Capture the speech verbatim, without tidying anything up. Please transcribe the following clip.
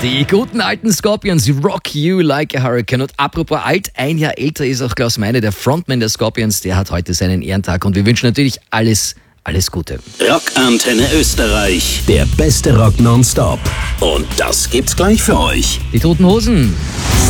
Die guten alten Scorpions, Rock You Like a Hurricane. Und apropos alt, ein Jahr älter ist auch Klaus Meine, der Frontman der Scorpions, der hat heute seinen Ehrentag und wir wünschen natürlich alles, alles Gute. Rockantenne Österreich, der beste Rock nonstop. Und das gibt's gleich für euch. Die Toten Hosen.